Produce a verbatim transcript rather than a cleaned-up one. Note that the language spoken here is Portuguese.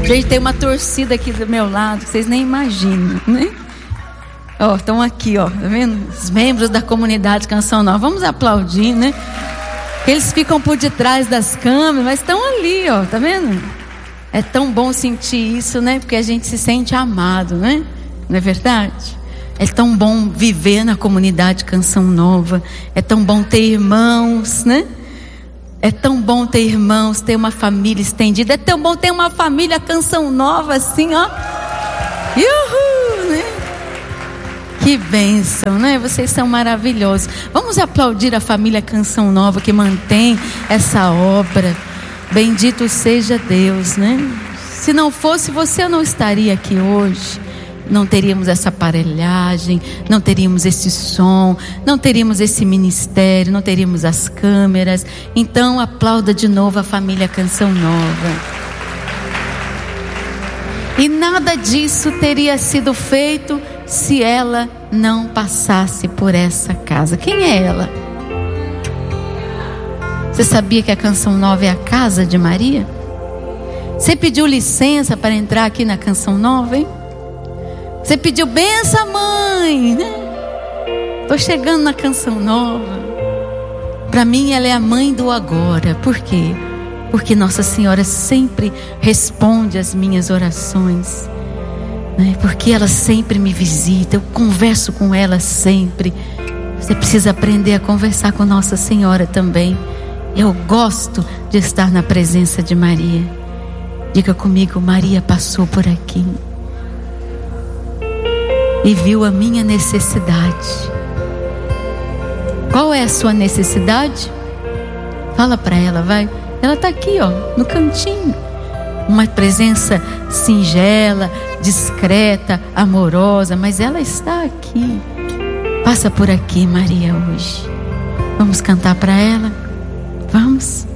Gente, tem uma torcida aqui do meu lado que vocês nem imaginam, né? Ó, estão aqui, ó, tá vendo? Os membros da comunidade Canção Nova. Vamos aplaudir, né? Eles ficam por detrás das câmeras, mas estão ali, ó, tá vendo? É tão bom sentir isso, né? Porque a gente se sente amado, né? Não é verdade? É tão bom viver na comunidade Canção Nova. É tão bom ter irmãos, né? É tão bom ter irmãos, ter uma família estendida. É tão bom ter uma família Canção Nova assim, ó. Uhul, né? Que bênção, né? Vocês são maravilhosos. Vamos aplaudir a família Canção Nova que mantém essa obra. Bendito seja Deus, né? Se não fosse você, eu não estaria aqui hoje. Não teríamos essa aparelhagem, não teríamos esse som, não teríamos esse ministério, não teríamos as câmeras. Então aplauda de novo a família Canção Nova. E nada disso teria sido feito se ela não passasse por essa casa. Quem é ela? Você sabia que a Canção Nova é a casa de Maria? Você pediu licença para entrar aqui na Canção Nova, hein? Você pediu benção, mãe, né? Estou chegando na Canção Nova. Para mim ela é a mãe do agora. Por quê? Porque Nossa Senhora sempre responde às minhas orações, né? Porque ela sempre me visita. Eu converso com ela sempre. Você precisa aprender a conversar com Nossa Senhora também. Eu gosto de estar na presença de Maria. Diga comigo: Maria passou por aqui e viu a minha necessidade. Qual é a sua necessidade? Fala para ela, vai. Ela está aqui, ó, no cantinho. Uma presença singela, discreta, amorosa, mas ela está aqui. Passa por aqui, Maria, hoje. Vamos cantar para ela? Vamos?